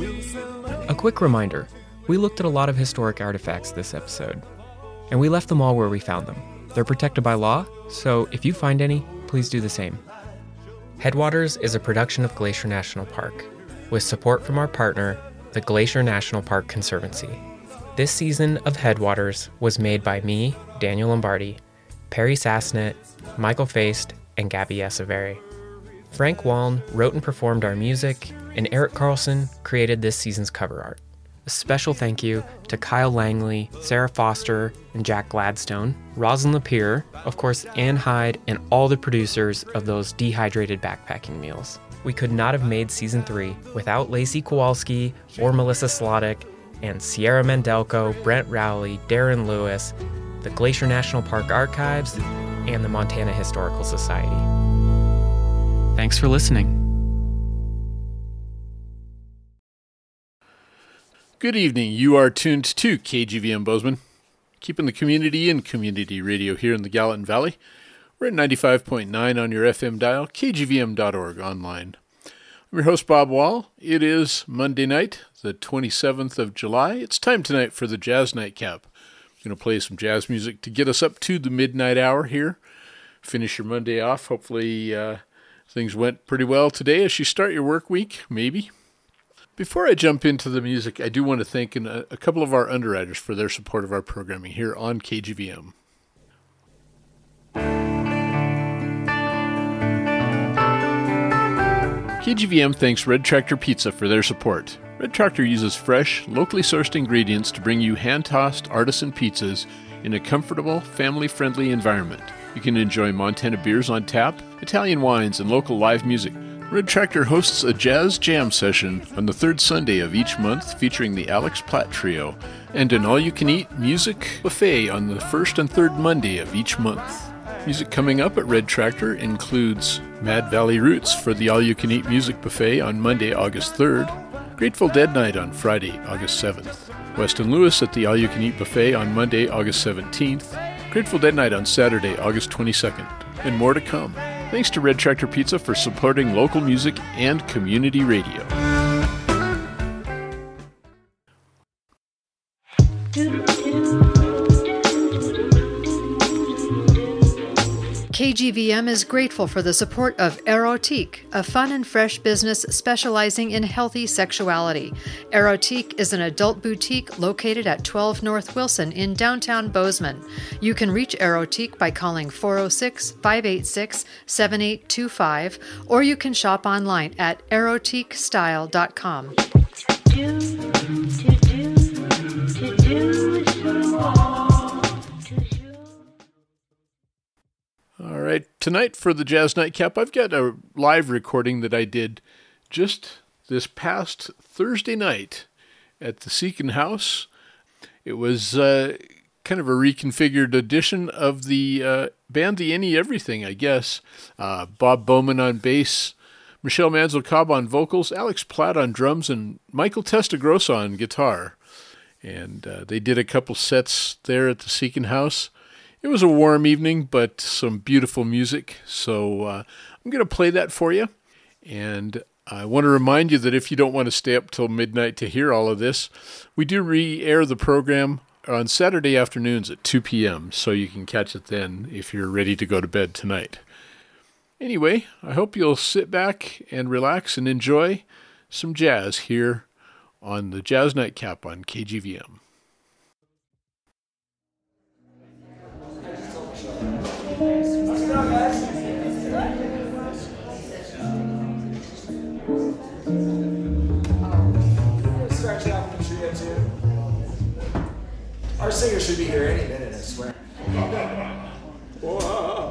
A quick reminder, we looked at a lot of historic artifacts this episode, and we left them all where we found them. They're protected by law, so if you find any, please do the same. Headwaters is a production of Glacier National Park, with support from our partner, the Glacier National Park Conservancy. This season of Headwaters was made by me, Daniel Lombardi, Perry Sassnett, Michael Feist, and Gabby Yassaveri. Frank Waln wrote and performed our music, and Eric Carlson created this season's cover art. A special thank you to Kyle Langley, Sarah Foster, and Jack Gladstone, Rosalind Lapierre, of course Ann Hyde, and all the producers of those dehydrated backpacking meals. We could not have made Season 3 without Lacey Kowalski or Melissa Slottick, and Sierra Mandelko, Brent Rowley, Darren Lewis, the Glacier National Park Archives, and the Montana Historical Society. Thanks for listening. Good evening. You are tuned to KGVM Bozeman, keeping the community in community radio here in the Gallatin Valley. We're at 95.9 on your FM dial, kgvm.org online. I'm your host, Bob Wall. It is Monday night, the 27th of July. It's time tonight for the Jazz Nightcap. I'm going to play some jazz music to get us up to the midnight hour here. Finish your Monday off. Hopefully things went pretty well today as you start your work week, maybe. Before I jump into the music, I do want to thank a couple of our underwriters for their support of our programming here on KGVM. KGVM thanks Red Tractor Pizza for their support. Red Tractor uses fresh, locally sourced ingredients to bring you hand-tossed artisan pizzas in a comfortable, family-friendly environment. You can enjoy Montana beers on tap, Italian wines, and local live music. Red Tractor hosts a jazz jam session on the third Sunday of each month featuring the Alex Platt Trio, and an all-you-can-eat music buffet on the first and third Monday of each month. Music coming up at Red Tractor includes Mad Valley Roots for the all-you-can-eat music buffet on Monday, August 3rd, Grateful Dead Night on Friday, August 7th, Weston Lewis at the all-you-can-eat buffet on Monday, August 17th, Grateful Dead Night on Saturday, August 22nd, and more to come. Thanks to Red Tractor Pizza for supporting local music and community radio. KGVM is grateful for the support of Erotique, a fun and fresh business specializing in healthy sexuality. Erotique is an adult boutique located at 12 North Wilson in downtown Bozeman. You can reach Erotique by calling 406-586-7825, or you can shop online at erotiquestyle.com. All right, tonight for the Jazz Nightcap, I've got a live recording that I did just this past Thursday night at the Seacon House. It was kind of a reconfigured edition of the band The Any Everything, I guess. Bob Bowman on bass, Michelle Manzel-Cobb on vocals, Alex Platt on drums, and Michael Testagrossa on guitar. And they did a couple sets there at the Seacon House. It was a warm evening, but some beautiful music, so I'm going to play that for you. And I want to remind you that if you don't want to stay up till midnight to hear all of this, we do re-air the program on Saturday afternoons at 2 p.m., so you can catch it then if you're ready to go to bed tonight. Anyway, I hope you'll sit back and relax and enjoy some jazz here on the Jazz Nightcap on KGVM. Start you off with the trio too. Our singer should be here any minute, I swear. Whoa.